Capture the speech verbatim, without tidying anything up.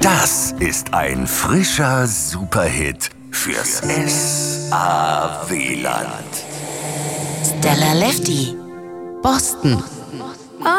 Das ist ein frischer Superhit fürs S A W-Land. Stella Lefty, Boston.